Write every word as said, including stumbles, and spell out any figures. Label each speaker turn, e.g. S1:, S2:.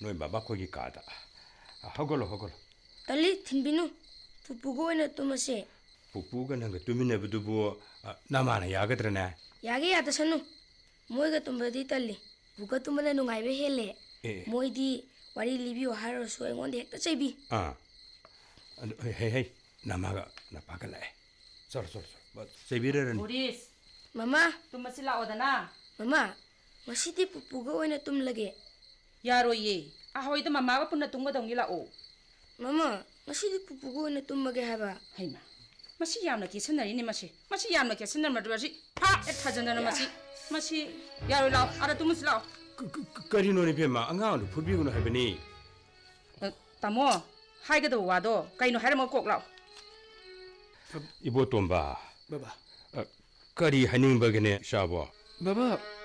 S1: 너희 마바 거기 가다. 하걸로 하걸로.
S2: 딸리 틴비누 부부고 오이나 뚜마시.
S1: 부부가 난가 뚜미네부두부 나마나 야거드러네.
S2: 야게 야다선누. 모이가 뚜마디 딸리. 부가 뚜마나 농아이베 헬레. 모이디 와리 리비오 하러수 앵원데 헥다 제비.
S1: 아. 헤이 헤이 나마가 나 바갈래. 쏘르 쏘르 쏘르. 제비르는.
S3: 보리스.
S2: 마마.
S3: 뚜마시 라오다나.
S2: 마마. 마시디 부부가 오이나 뚜물라게.
S3: 야로예. 아호이도 마마가 분나 뚱가동기 라오.
S2: 마마. 마시디 부부가 오이나 뚜마게 하바.
S3: 하이마. 마시 야무나 기선나리니 마시. 마시 야무나 기선나리 마시. 파 에타전나 마시. 마시 야로 라오. 알아 뚜마시 라오.
S1: 까리노니 뱀마 안가운데 풀비구나 할베니.
S3: 타모. 하이게도 와도 까이노 하르모 꼭 라오.
S1: 이보 톰바.
S4: 바바.
S1: 까리 하닝버게네 샤보.
S4: 바바